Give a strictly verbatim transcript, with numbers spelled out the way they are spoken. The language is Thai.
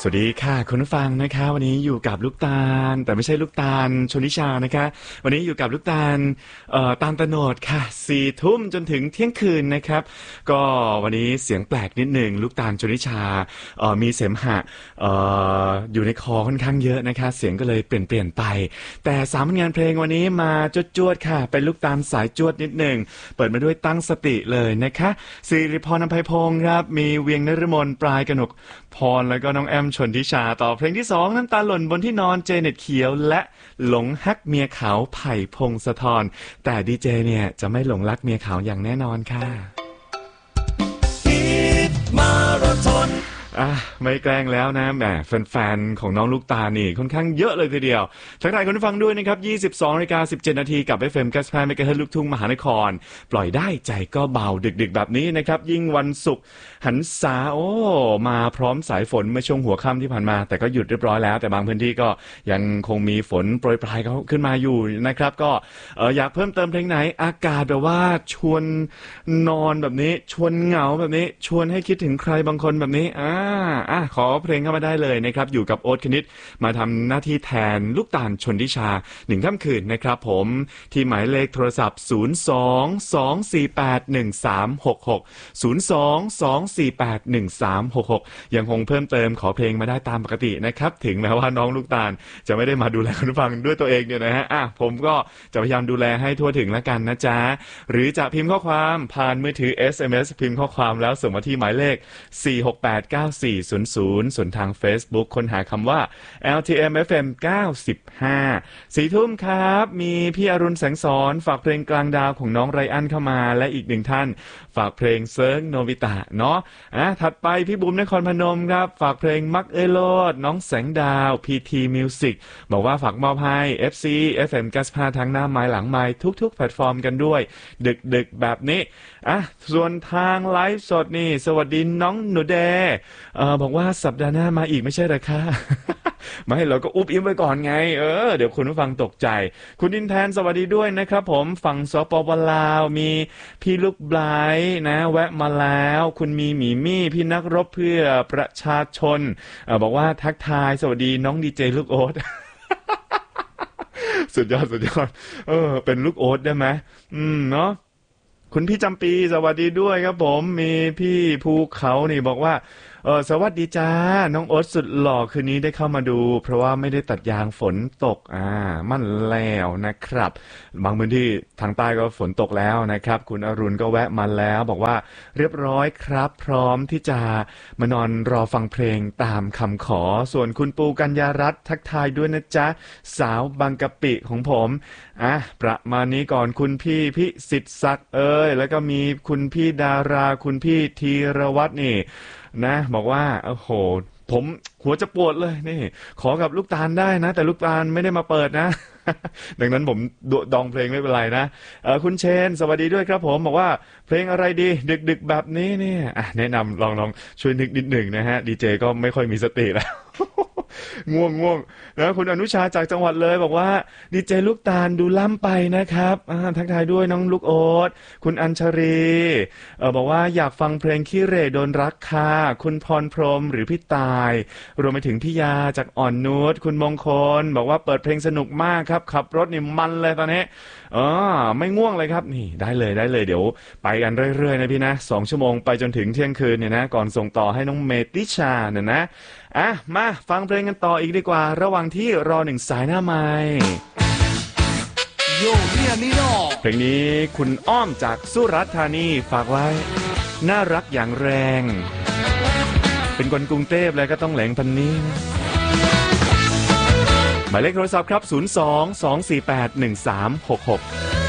สวัสดีค่ะคุณผู้ฟังนะคะวันนี้อยู่กับลูกตาลแต่ไม่ใช่ลูกตาลชนิชานะคะวันนี้อยู่กับลูกตาลเอ่อตาลตะโนดค่ะสี่ทุ่มจนถึงเที่ยงคืนนะครับก็วันนี้เสียงแปลกนิดหนึ่งลูกตาลชนิชาเอ่อมีเสมหะเอ่ออยู่ในคอค่อนข้างเยอะนะคะเสียงก็เลยเปลี่ยนเปลี่ยนไปแต่สามผลงานเพลงวันนี้มาจวดๆค่ะเป็นลูกตาลสายจวดนิดหนึ่งเปิดมาด้วยตั้งสติเลยนะคะสิริพรอำไพพงศ์ครับมีเวียงนฤมลปลายกนกพรแล้วก็น้องแอมชนทิชาต่อเพลงที่สองน้ำตาหล่นบนที่นอนเจเน็ตเขียวและหลงฮักเมียขาวไผ่พงศธรแต่ดีเจเนี่ยจะไม่หลงรักเมียขาวอย่างแน่นอนค่ะฮิตมาราธอนอ่ะไม่แกล้งแล้วนะแหมแฟนๆของน้องลูกตานี่ค่อนข้างเยอะเลยทีเดียวทักทายคุณผู้ฟังด้วยนะครับ ยี่สิบสองนาฬิกาสิบเจ็ดนาทีกับ เอฟ เอ็ม เก้าสิบห้า เมกะเฮิรตซ์ ลูกทุ่งมหานครปล่อยได้ใจก็เบาดึกๆแบบนี้นะครับยิ่งวันศุกร์หันษาโอ้มาพร้อมสายฝนเมื่อช่วงหัวค่ำที่ผ่านมาแต่ก็หยุดเรียบร้อยแล้วแต่บางพื้นที่ก็ยังคงมีฝนโปรยปลายเขาขึ้นมาอยู่นะครับก็เอออยากเพิ่มเติมเพลงไหนอากาศแบบว่าชวนนอนแบบนี้ชวนเหงาแบบนี้ชวนให้คิดถึงใครบางคนแบบนี้อ่าอ่ะขอเพลงเข้ามาได้เลยนะครับอยู่กับโอ๊ตคณิตมาทำหน้าที่แทนลูกตาลชนทิชาหนึ่งค่ำคืนนะครับผมที่หมายเลขโทรศัพท์ศูนย์ สอง สอง สี่ แปด หนึ่ง สาม หก หก ศูนย์ สอง สอง สี่ แปด หนึ่ง สาม หก หกยังคงเพิ่มเติมขอเพลงมาได้ตามปกตินะครับถึงแม้ว่าน้องลูกตาลจะไม่ได้มาดูแลคุณผู้ฟังด้วยตัวเองเนี่ยนะฮะอ่ะผมก็จะพยายามดูแลให้ทั่วถึงแล้วกันนะจ๊ะหรือจะพิมพ์ข้อความผ่านมือถือ เอส เอ็ม เอส พิมพ์ข้อความแล้วส่งมาที่หมายเลขสี่ หก แปด เก้า สี่ ศูนย์ ศูนย์ส่วนทาง Facebook ค้นหาคำว่า แอล ที เอ็ม เอฟ เอ็ม เก้าสิบห้า สี่ทุ่มครับมีพี่อรุณแสงสอนฝากเพลงกลางดาวของน้องไรอันเข้ามาและอีกหนึ่งท่านฝากเพลงเซิร์งโนบิตะเนาะอ่ะถัดไปพี่บุ๋มนครพนมครับฝากเพลงมักเอโลดน้องแสงดาว พี ที Music บอกว่าฝากมอบให้ เอฟ ซี เอฟ เอ็ม เก้าสิบห้าทั้งหน้าไม้หลังไม้ทุกๆแพลตฟอร์มกันด้วยดึกๆแบบนี้อ่ะส่วนทางไลฟ์สดนี่สวัสดีน้องหนูแดเอ่อบอกว่าสัปดาห์หน้ามาอีกไม่ใช่เหรอคะ ไม่เราก็อุบอิ๊มไว้ก่อนไงเออเดี๋ยวคุณผู้ฟังตกใจคุณดินแทนสวัสดีด้วยนะครับผมฝั่งสปปลาวมีพี่ลูกไบรท์นะแวะมาแล้วคุณมีหมีมี่พี่นักรบเพื่อประชาชนเอ่อบอกว่าทักทายสวัสดีน้องดีเจลูกโอ๊ต สุดยอดสุดยอดเออเป็นลูกโอ๊ตได้ไหมอืมเนาะคุณพี่จำปีสวัสดีด้วยครับผมมีพี่ภูเขานี่บอกว่าเออสวัสดีจ้าน้องโอ๊ตสุดหล่อคืนนี้ได้เข้ามาดูเพราะว่าไม่ได้ตัดยางฝนตกอ่ามั่นแล้วนะครับบางพื้นที่ทางใต้ก็ฝนตกแล้วนะครับคุณอรุณก็แวะมาแล้วบอกว่าเรียบร้อยครับพร้อมที่จะมานอนรอฟังเพลงตามคำขอส่วนคุณปูกัญญารัตน์ทักทายด้วยนะจ๊ะสาวบางกะปิของผมอ่ะประมาณนี้ก่อนคุณพี่พิสิทธิ์ศักดิ์เอ้ยแล้วก็มีคุณพี่ดาราคุณพี่ธีรวัฒน์นี่นะบอกว่าโอ้โหผมหัวจะปวดเลยนี่ขอกับลูกตาลได้นะแต่ลูกตาลไม่ได้มาเปิดนะ ดังนั้นผมดองเพลงไม่เป็นไรนะเออคุณเชนสวัสดีด้วยครับผมบอกว่าเพลงอะไรดีดึกๆแบบนี้เนี่ยอ่ะแนะนำลองลองช่วยนึกนิดหนึ่งนะฮะดีเจก็ไม่ค่อยมีสติแล้ว ง่วงง่วงนะคุณอนุชาจากจังหวัดเลยบอกว่าดีเจลูกตาลดูล้ำไปนะครับทักทายด้วยน้องลูกโอ๊ตคุณอัญชรีเออบอกว่าอยากฟังเพลงขี้เหร่โดนรักค่ะคุณพรพรหมหรือพี่ตายรวมไปถึงพี่ยาจากอ่อนนุชคุณมงคลบอกว่าเปิดเพลงสนุกมากครับขับรถนี่มันเลยตอนนี้อ๋อไม่ง่วงเลยครับนี่ได้เลยได้เลยเดี๋ยวไปกันเรื่อยๆนะพี่นะสองชั่วโมงไปจนถึงเที่ยงคืนเนี่ยนะก่อนส่งต่อให้น้องเมติชาเนี่ยนะอ่ะมาฟังเพลงกันต่ออีกดีกว่าระหว่างที่รอหนึ่งสายหน้าไมค์โยเนี่ยนี่เนาะเพลงนี้คุณอ้อมจากสุราษฎร์ธานีฝากไว้น่ารักอย่างแรงเป็นคนกรุงเทพเลยก็ต้องแหลงพันนี้นะหมายเลขโทรศัพท์ครับศูนย์ สอง สอง สี่ แปด หนึ่ง สาม หก หก